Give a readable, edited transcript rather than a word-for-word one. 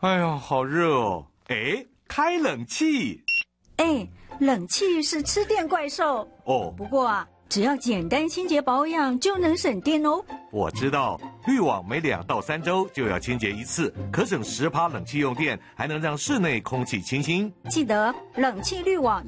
哎呀，好热哦！哎，开冷气。 哎，冷气是吃电怪兽哦。 不过啊，只要简单清洁保养就能省电哦。 我知道，滤网每2到3周就要清洁一次，可省10%冷气用电，还能让室内空气清新。 记得冷气滤网